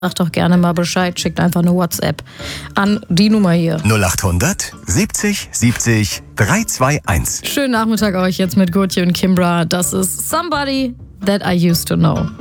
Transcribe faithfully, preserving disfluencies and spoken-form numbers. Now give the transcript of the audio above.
Sagt doch gerne mal Bescheid, schickt einfach eine WhatsApp an die Nummer hier. null achthundert siebzig siebzig dreihundertzweiundundzwanzig. Schönen Nachmittag euch jetzt mit Gurtje und Kimbra. Das ist Somebody That I Used to Know.